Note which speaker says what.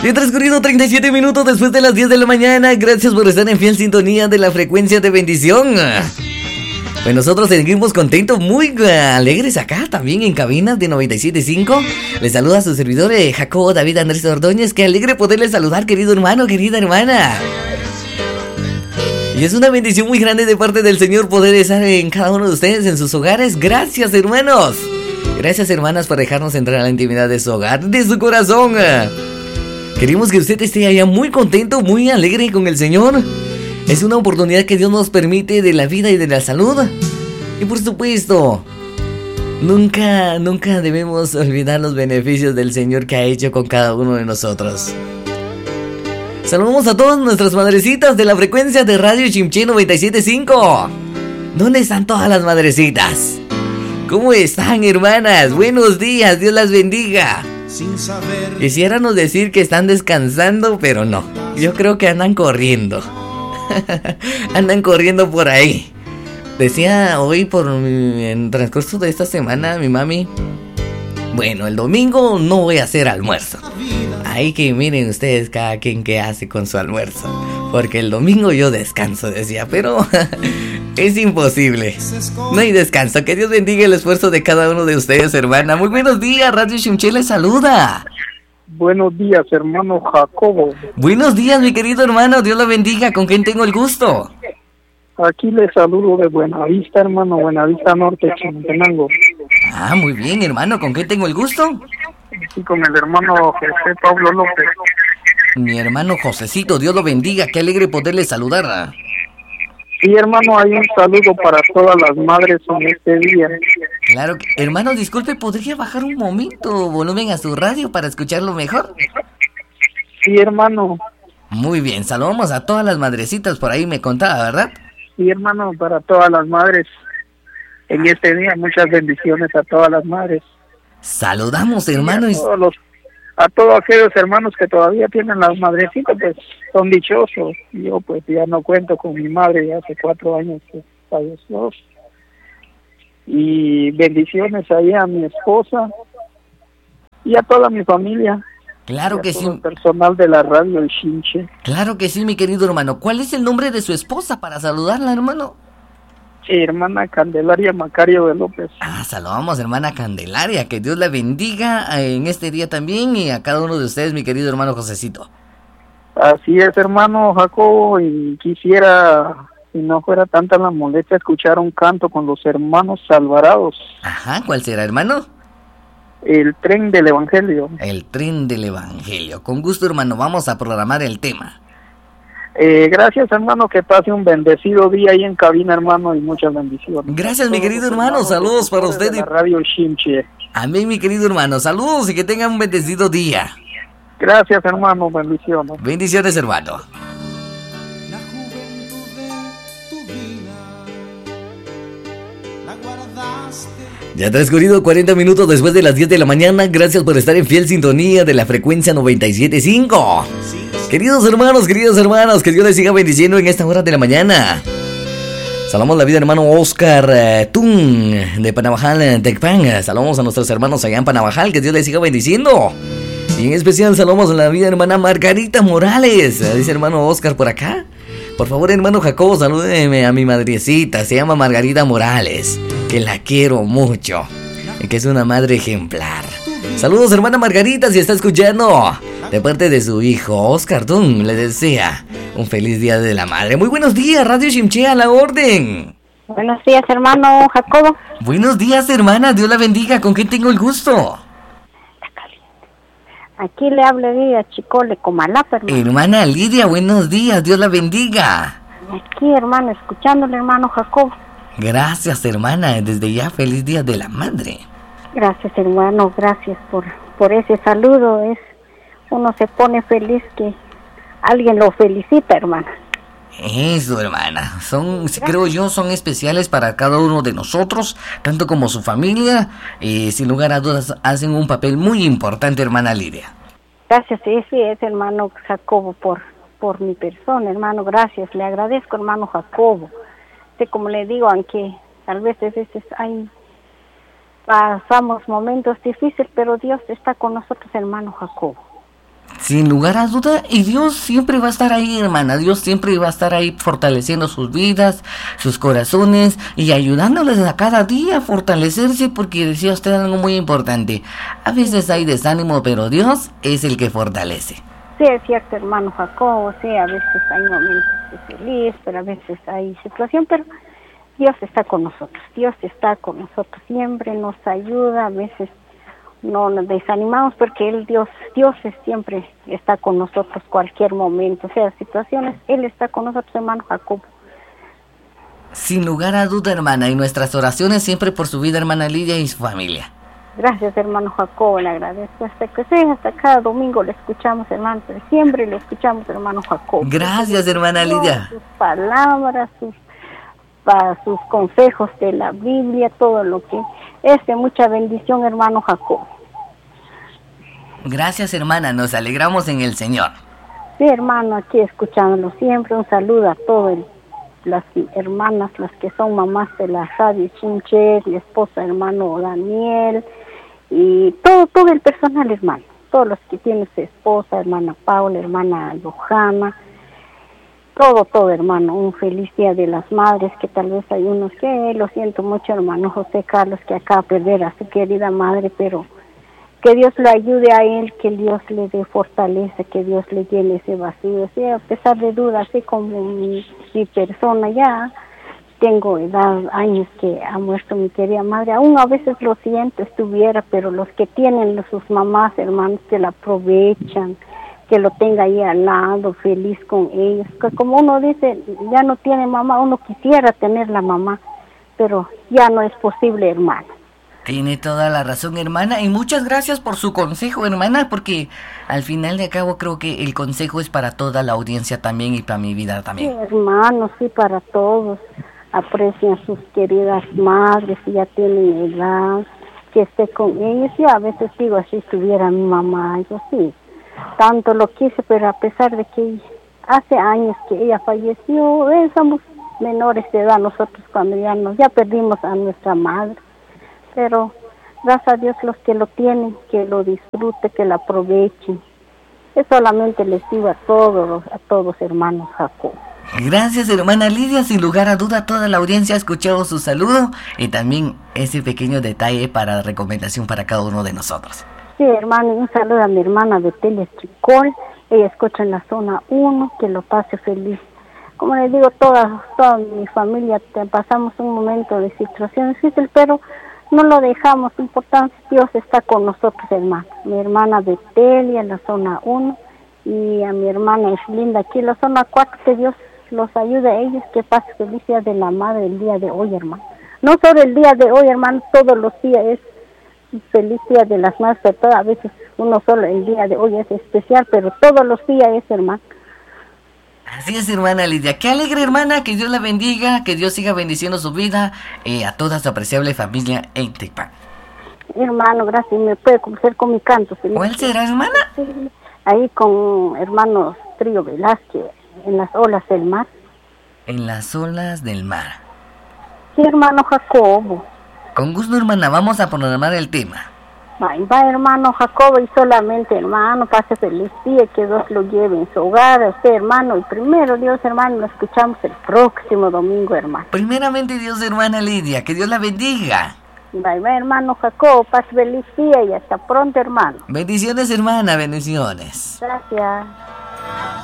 Speaker 1: Y he transcurrido 37 minutos después de las 10 de la mañana. Gracias por estar en fiel sintonía de la frecuencia de bendición. Pues nosotros seguimos contentos, muy alegres acá, también en cabinas de 97.5. Les saluda a su servidor Jacobo David Andrés Ordóñez. Qué alegre poderles saludar, querido hermano, querida hermana. Y es una bendición muy grande de parte del Señor poder estar en cada uno de ustedes, en sus hogares. Gracias, hermanos. Gracias, hermanas, por dejarnos entrar a la intimidad de su hogar, de su corazón. Queremos que usted esté allá muy contento, muy alegre con el Señor. Es una oportunidad que Dios nos permite de la vida y de la salud. Y por supuesto, nunca debemos olvidar los beneficios del Señor que ha hecho con cada uno de nosotros. Saludamos a todas nuestras madrecitas de la frecuencia de Radio Chimché 97.5. ¿Dónde están todas las madrecitas? ¿Cómo están, hermanas? Buenos días, Dios las bendiga. Quisiéramos decir que están descansando, pero no. Yo creo que andan corriendo. Andan corriendo por ahí. Decía hoy en transcurso de esta semana mi mami: bueno, el domingo no voy a hacer almuerzo. Ahí que miren ustedes cada quien qué hace con su almuerzo, porque el domingo yo descanso, decía, pero es imposible. No hay descanso. Que Dios bendiga el esfuerzo de cada uno de ustedes, hermana. Muy buenos días, Radio Chimché les saluda.
Speaker 2: Buenos días, hermano Jacobo.
Speaker 1: Buenos días, mi querido hermano, Dios lo bendiga. ¿Con quién tengo el gusto?
Speaker 2: Aquí les saludo de Buenavista, hermano, Buenavista Norte, Chimaltenango.
Speaker 1: Ah, muy bien, hermano, ¿con quién tengo el gusto?
Speaker 2: Sí, con el hermano José Pablo López.
Speaker 1: Mi hermano Josecito, Dios lo bendiga, qué alegre poderle saludar.
Speaker 2: Sí, hermano, hay un saludo para todas las madres en este día.
Speaker 1: Claro, hermano, disculpe, ¿podría bajar un momento volumen a su radio para escucharlo mejor?
Speaker 2: Sí, hermano.
Speaker 1: Muy bien, saludamos a todas las madrecitas, por ahí me contaba, ¿verdad?
Speaker 2: Sí, hermano, para todas las madres en este día, muchas bendiciones a todas las madres.
Speaker 1: Saludamos, hermano.
Speaker 2: A todos aquellos hermanos que todavía tienen las madrecitas, pues son dichosos. Yo pues ya no cuento con mi madre, ya hace 4 años que falleció. Y bendiciones ahí a mi esposa y a toda mi familia.
Speaker 1: Claro que sí.
Speaker 2: El personal de la radio El Chinche.
Speaker 1: Claro que sí, mi querido hermano. ¿Cuál es el nombre de su esposa para saludarla, hermano?
Speaker 2: Sí, hermana Candelaria Macario de López.
Speaker 1: Ah, saludamos, hermana Candelaria. Que Dios la bendiga en este día también y a cada uno de ustedes, mi querido hermano Josecito.
Speaker 2: Así es, hermano Jacobo, y quisiera, si no fuera tanta la molestia, escuchar un canto con los hermanos Alvarados.
Speaker 1: Ajá, ¿cuál será, hermano?
Speaker 2: El tren del Evangelio.
Speaker 1: El tren del Evangelio. Con gusto, hermano, vamos a programar el tema.
Speaker 2: Gracias, hermano, que pase un bendecido día ahí en cabina, hermano, y muchas bendiciones.
Speaker 1: Gracias, mi querido hermano, saludos para usted.
Speaker 2: La radio Chinche.
Speaker 1: Amén, mi querido hermano, saludos y que tengan un bendecido día.
Speaker 2: Gracias, hermano, bendiciones.
Speaker 1: Bendiciones, hermano.
Speaker 3: La juventud de tu vida la guardaste.
Speaker 1: Ya ha transcurrido 40 minutos después de las 10 de la mañana. Gracias por estar en fiel sintonía de la frecuencia 97.5. Queridos hermanos, queridas hermanas, que Dios les siga bendiciendo en esta hora de la mañana. Saludamos la vida, hermano Oscar Tun de Panabajal, Tecpan. Saludamos a nuestros hermanos allá en Panabajal, que Dios les siga bendiciendo. Y en especial saludamos a la vida, hermana Margarita Morales. Dice hermano Oscar por acá. Por favor, hermano Jacobo, salúdeme a mi madrecita. Se llama Margarita Morales, que la quiero mucho y que es una madre ejemplar. Saludos, hermana Margarita, si está escuchando. De parte de su hijo Oscar Tun, le desea un feliz día de la madre. Muy buenos días, Radio Chimché, a la orden.
Speaker 4: Buenos días, hermano Jacobo.
Speaker 1: Buenos días, hermana, Dios la bendiga. ¿Con quién tengo el gusto?
Speaker 4: Aquí le hablo de Chicole, Comalapa, hermano.
Speaker 1: Hermana Lidia, buenos días, Dios la bendiga.
Speaker 4: Aquí, hermano, escuchándole, hermano Jacobo.
Speaker 1: Gracias, hermana, desde ya feliz día de la madre.
Speaker 4: Gracias, hermano, gracias por ese saludo. Uno se pone feliz que alguien lo felicita, hermana.
Speaker 1: Eso, hermana, creo yo, son especiales para cada uno de nosotros, tanto como su familia, y sin lugar a dudas hacen un papel muy importante, hermana Lidia.
Speaker 4: Gracias, sí, es hermano Jacobo por mi persona, hermano, gracias, le agradezco, hermano Jacobo. Como le digo, aunque tal vez a veces pasamos momentos difíciles, pero Dios está con nosotros, hermano Jacobo.
Speaker 1: Sin lugar a duda, y Dios siempre va a estar ahí, hermana. Dios siempre va a estar ahí fortaleciendo sus vidas, sus corazones y ayudándoles a cada día a fortalecerse, porque decía usted algo muy importante. A veces hay desánimo, pero Dios es el que fortalece.
Speaker 4: Sí, es cierto, hermano Jacobo, sí, a veces hay momentos de feliz, pero a veces hay situación, pero Dios está con nosotros. Dios está con nosotros, siempre nos ayuda, a veces no nos desanimamos porque Dios siempre está con nosotros cualquier momento, o sea, situaciones, Él está con nosotros, hermano Jacobo.
Speaker 1: Sin lugar a duda, hermana, y nuestras oraciones siempre por su vida, hermana Lidia, y su familia.
Speaker 4: Gracias, hermano Jacobo, le agradezco. Hasta cada domingo le escuchamos, hermano, pero siempre le escuchamos, hermano Jacobo.
Speaker 1: Gracias, hermana Lidia.
Speaker 4: Sus palabras, sus consejos de la Biblia, todo lo que es de mucha bendición, hermano Jacobo.
Speaker 1: Gracias, hermana, nos alegramos en el Señor.
Speaker 4: Sí, hermano, aquí escuchándolo siempre. Un saludo a todas las hermanas, las que son mamás de la radio Chinche, mi esposa, hermano Daniel, y todo el personal, hermano. Todos los que tienen su esposa, hermana Paula, hermana Johanna, todo, hermano. Un feliz Día de las Madres, que tal vez hay unos que, lo siento mucho, hermano José Carlos, que acaba de perder a su querida madre, pero que Dios lo ayude a él, que Dios le dé fortaleza, que Dios le llene ese vacío. Sí, a pesar de dudas, así como mi persona ya, tengo años que ha muerto mi querida madre, aún a veces lo siento, pero los que tienen sus mamás, hermanos, que la aprovechan, que lo tenga ahí al lado, feliz con ellos. Que como uno dice, ya no tiene mamá, uno quisiera tener la mamá, pero ya no es posible, hermano.
Speaker 1: Tiene toda la razón, hermana, y muchas gracias por su consejo, hermana, porque al final de cabo creo que el consejo es para toda la audiencia también y para mi vida también.
Speaker 4: Sí, hermano, sí, para todos. Aprecien a sus queridas madres, si ya tienen edad, que esté con ellos. Yo a veces digo, si estuviera mi mamá, yo sí, tanto lo quise, pero a pesar de que hace años que ella falleció, somos menores de edad nosotros cuando ya perdimos a nuestra madre. Pero gracias a Dios los que lo tienen, que lo disfruten, que lo aprovechen. Yo solamente les digo a todos hermanos Jacob.
Speaker 1: Gracias, hermana Lidia, sin lugar a duda toda la audiencia ha escuchado su saludo y también ese pequeño detalle para recomendación para cada uno de nosotros.
Speaker 4: Sí, hermano, un saludo a mi hermana Betelia Chicol, ella escucha en la zona 1, que lo pase feliz. Como les digo, toda mi familia pasamos un momento de situación difícil, pero no lo dejamos, importante, Dios está con nosotros, hermano. Mi hermana Betelia en la zona 1 y a mi hermana Eslinda aquí en la zona 4, que Dios los ayude a ellos, que pase feliz Día de la Madre el día de hoy, hermano. No solo el día de hoy, hermano, todos los días es feliz Día de las Madres, pero a veces uno solo el día de hoy es especial, pero todos los días es, hermano.
Speaker 1: Así es, hermana Lidia. Qué alegre, hermana, que Dios la bendiga, que Dios siga bendiciendo su vida a toda su apreciable familia en Tecpan.
Speaker 4: Hermano, gracias. ¿Me puede comenzar con mi canto? ¿Sí?
Speaker 1: ¿Cuál será, hermana?
Speaker 4: Sí, ahí con hermanos Trío Velázquez, en las olas del mar.
Speaker 1: En las olas del mar.
Speaker 4: Sí, hermano Jacobo.
Speaker 1: Con gusto, hermana, vamos a programar el tema.
Speaker 4: Va, hermano Jacobo, y solamente, hermano, pase feliz día, que Dios lo lleve en su hogar, a usted, hermano, y primero, Dios, hermano, lo escuchamos el próximo domingo, hermano.
Speaker 1: Primeramente, Dios, hermana Lidia, que Dios la bendiga.
Speaker 4: Va, hermano Jacobo, pase feliz día y hasta pronto, hermano.
Speaker 1: Bendiciones, hermana, bendiciones.
Speaker 4: Gracias.